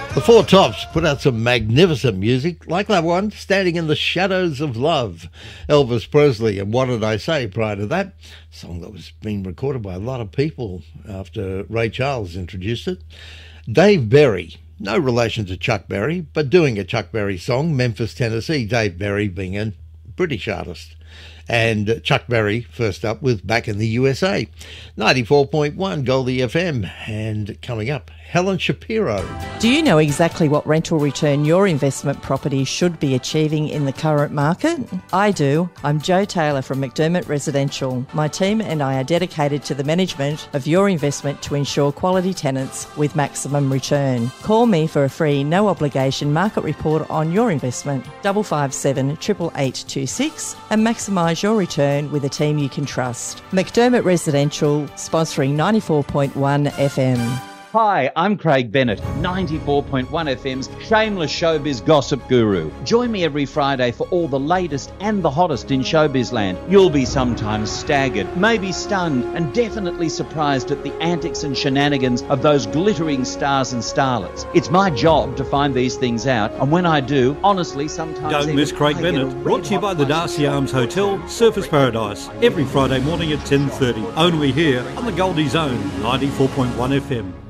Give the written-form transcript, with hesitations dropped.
The Four Tops put out some magnificent music, like that one, Standing in the Shadows of Love. Elvis Presley, and What Did I Say prior to that? A song that was being recorded by a lot of people after Ray Charles introduced it. Dave Berry, no relation to Chuck Berry, but doing a Chuck Berry song, Memphis, Tennessee, Dave Berry being a British artist. And Chuck Berry first up with Back in the USA. 94.1 Goldie FM. And coming up, Helen Shapiro. Do you know exactly what rental return your investment property should be achieving in the current market? I do. I'm Jo Taylor from McDermott Residential. My team and I are dedicated to the management of your investment to ensure quality tenants with maximum return. Call me for a free, no obligation market report on your investment, 557 88826, and maximise your return with a team you can trust. McDermott Residential, sponsoring 94.1 FM. Hi, I'm Craig Bennett, 94.1 FM's shameless showbiz gossip guru. Join me every Friday for all the latest and the hottest in showbiz land. You'll be sometimes staggered, maybe stunned, and definitely surprised at the antics and shenanigans of those glittering stars and starlets. It's my job to find these things out, and when I do, honestly, sometimes... Don't miss Craig Bennett, brought to you by the Darcy Arms Hotel, Surfers Paradise, every Friday morning at 10:30. Only here on the Goldie Zone, 94.1 FM.